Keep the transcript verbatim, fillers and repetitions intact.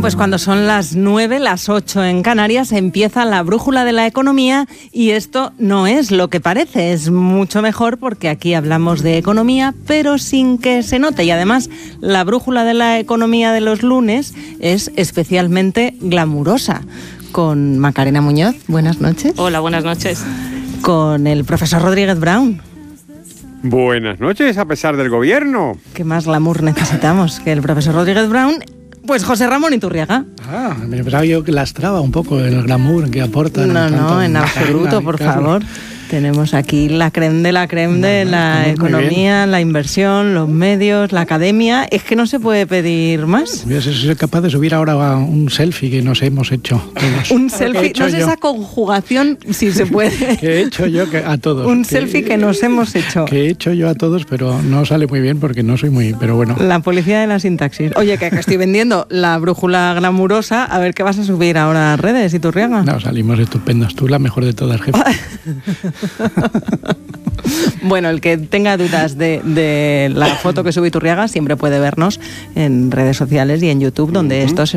pues cuando son las nueve, las ocho en Canarias, empieza la brújula de la economía y esto no es lo que parece, es mucho mejor porque aquí hablamos de economía, pero sin que se note. Y además, la brújula de la economía de los lunes es especialmente glamurosa. Con Macarena Muñoz, buenas noches. Hola, buenas noches. Con el profesor Rodríguez Brown. Buenas noches, a pesar del gobierno. ¿Qué más glamour necesitamos que el profesor Rodríguez Brown? Pues José Ramón Iturriaga. Ah, me pensaba yo que lastraba un poco el glamour que aporta. No, no, en absoluto, por favor. Tenemos aquí la creme de la creme no, de la economía, la inversión, los medios, la academia. Es que no se puede pedir más. Voy a ser capaz de subir ahora un selfie que nos hemos hecho todos. Un selfie, no sé esa conjugación si se puede. Que he hecho yo que a todos. Un que, selfie que nos hemos hecho. Que he hecho yo a todos, pero no sale muy bien porque no soy muy... Pero bueno. La policía de la sintaxis. Oye, que estoy vendiendo la brújula glamurosa. A ver qué vas a subir ahora a redes, Iturriaga. No, salimos estupendos. Tú la mejor de todas, jefe. Bueno, el que tenga dudas de, de la foto que sube Iturriaga siempre puede vernos en redes sociales y en YouTube, donde uh-huh. esto se